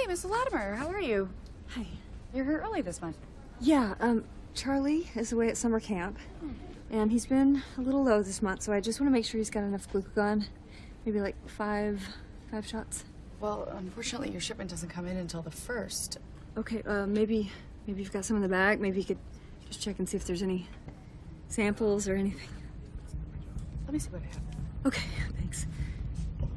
Hey, Mrs. Latimer, how are you? Hi. You're here early this month. Yeah, Charlie is away at summer camp, and he's been a little low this month, so I just want to make sure he's got enough glucagon. Maybe like five shots. Well, unfortunately, your shipment doesn't come in until the 1st. Okay, maybe you've got some in the bag. Maybe you could just check and see if there's any samples or anything. Let me see what I have. Okay,